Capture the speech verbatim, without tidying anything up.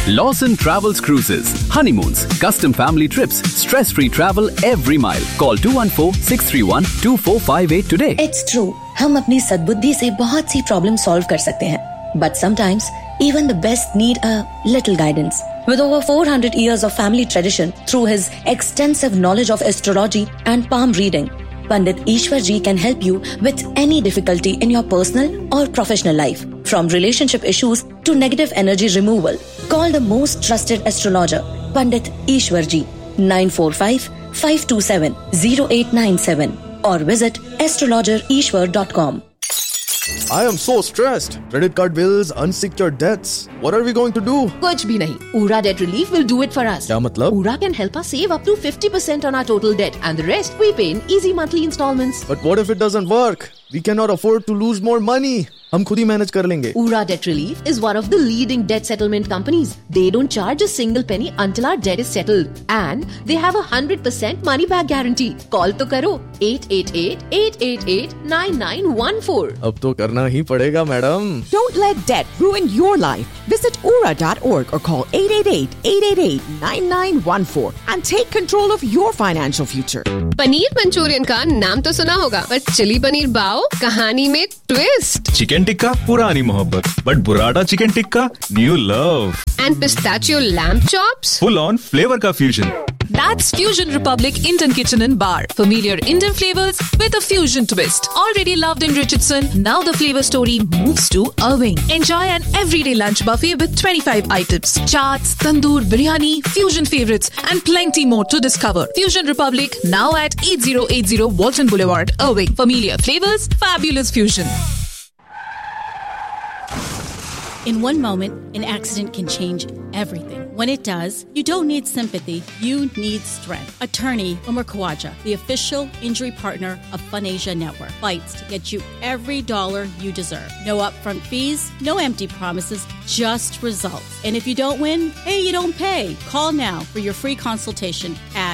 Lawson Travels Cruises. Honeymoons, custom family trips, stress-free travel every mile. Call two one four, six three one, two four five eight today. It's true. हम अपनी सद्बुद्धि से बहुत सी problem solve कर सकते हैं. But sometimes, even the best need a little guidance. With over four hundred years of family tradition, through his extensive knowledge of astrology and palm reading, Pandit Ishwar Ji can help you with any difficulty in your personal or professional life. From relationship issues to negative energy removal. Call the most trusted astrologer, Pandit Ishwar Ji, nine four five, five two seven, zero eight nine seven or visit astrologer ishwar dot com. I am so stressed. Credit card bills, unsecured debts. What are we going to do? कुछ भी नहीं. Ura Debt Relief will do it for us. क्या मतलब? Ura can help us save up to fifty percent on our total debt and the rest we pay in easy monthly installments. But what if it doesn't work? We cannot afford to lose more money. हम खुद ही manage कर लेंगे. Ura Debt Relief is one of the leading debt settlement companies. They don't charge a single penny until our debt is settled. And they have a one hundred percent money back guarantee. Call तो करो eight eight eight, eight eight eight, nine nine one four. अब तो करना ही पड़ेगा madam. Don't let debt ruin your life. Visit ura dot org or call eight eight eight, eight eight eight, nine nine one four and take control of your financial future. Paneer Manchurian का नाम तो सुना होगा, पर chilli paneer बाओ कहानी में twist. Chicken tikka पुरानी मोहब्बत, but बुराडा chicken tikka new love. And pistachio lamb chops, full on flavour का fusion. That's Fusion Republic Indian Kitchen and Bar. Familiar Indian flavors with a fusion twist. Already loved in Richardson, now the flavor story moves to Irving. Enjoy an everyday lunch buffet with twenty-five items. Chaats, tandoor, biryani, fusion favorites and plenty more to discover. Fusion Republic now at eighty eighty Walton Boulevard, Irving. Familiar flavors, fabulous fusion. In one moment, an accident can change everything. When it does, you don't need sympathy, you need strength. Attorney Umar Khawaja, the official injury partner of FunAsia Network, fights to get you every dollar you deserve. No upfront fees, no empty promises, just results. And if you don't win, hey, you don't pay. Call now for your free consultation at